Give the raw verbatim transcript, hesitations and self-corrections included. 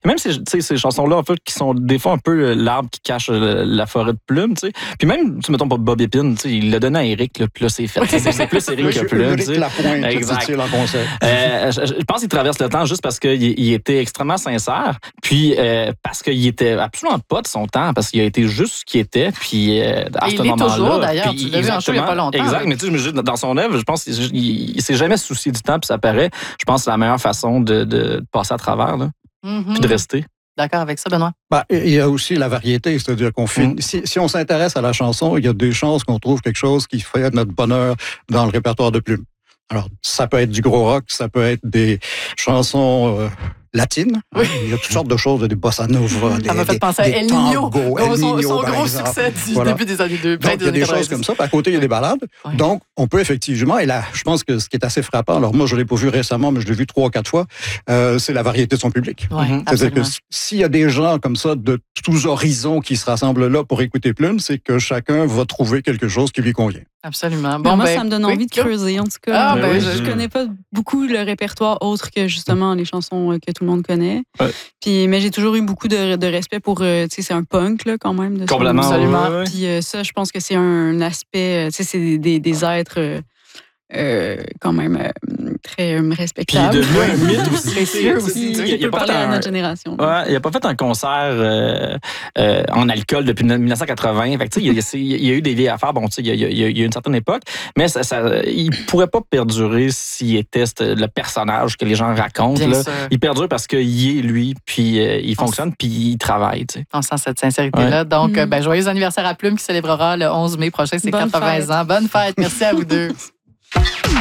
Même ces, ces chansons-là, en fait, qui sont des fois un peu l'arbre qui cache la forêt de plumes, tu sais. Puis même, tu mettons pas Bob Épine, tu sais, il l'a donné à Éric, là, puis là, c'est fait. C'est, c'est plus Éric que Plume, tu sais. Lapointe, exact. En concert. Euh, je, je pense qu'il traverse le temps juste parce qu'il il était extrêmement sincère, puis euh, parce qu'il était absolument pas de son temps, parce qu'il a été juste ce qu'il était, puis euh, à Et ce il moment-là. est toujours, d'ailleurs. Puis, tu l'as vu en show il y a pas longtemps. Exact, avec... mais tu sais, je me dis, dans son œuvre, je pense qu'il il, il s'est jamais soucié du temps, puis ça paraît. Je pense que c'est la meilleure façon de, de passer à travers, là, mm-hmm. puis de rester. D'accord avec ça, Benoît? Ben, il y a aussi la variété, c'est-à-dire qu'on fait, mm. si, si on s'intéresse à la chanson, il y a des chances qu'on trouve quelque chose qui fait notre bonheur dans le répertoire de Plume. Alors, ça peut être du gros rock, ça peut être des chansons euh, latines. Oui. Il y a toutes sortes de choses, des bossa nova, des, ça m'a fait des, penser des à El Niño, tangos, El son, Niño, son gros exemple. succès du voilà. début des années deux mille. Donc, il y a des choses comme ça. Puis à côté, il y a des balades. Oui. Donc, on peut effectivement, et là, je pense que ce qui est assez frappant, alors moi, je ne l'ai pas vu récemment, mais je l'ai vu trois ou quatre fois, euh, c'est la variété de son public. Oui, mm-hmm. C'est-à-dire que s'il y a des gens comme ça, de tous horizons, qui se rassemblent là pour écouter Plume, c'est que chacun va trouver quelque chose qui lui convient. Absolument. Bon, moi, ben, ça me donne oui, envie de creuser, en tout cas. Ah, ben, je, je connais pas beaucoup le répertoire autre que justement les chansons que tout le monde connaît. Ouais. Puis, mais j'ai toujours eu beaucoup de, de respect pour, euh, tu sais, c'est un punk là quand même. De Complètement. Absolument. Ouais, ouais. Puis euh, ça, je pense que c'est un aspect, tu sais, c'est des, des, des êtres euh, euh, quand même euh, très euh, respectables. Puis il est devenu un mythe aussi. Précieux aussi. Il, il, il peut a pas parler fait à un, notre génération. Ouais, il a pas fait un concert euh, euh, en alcool depuis dix-neuf cent quatre-vingts. Fait que, il, y a, il y a eu des vieilles affaires. Bon, il y, a, il, y a, il y a une certaine époque, mais ça, ça, il pourrait pas perdurer s'il était le personnage que les gens racontent. Là. Il perdure parce qu'il est lui, puis euh, il fonctionne, puis il travaille. T'sais. On sent cette sincérité-là. Ouais. Donc, mm-hmm. ben, joyeux anniversaire à Plume qui célébrera le onze mai prochain ses quatre-vingts ans. Bonne fête. Merci à vous deux.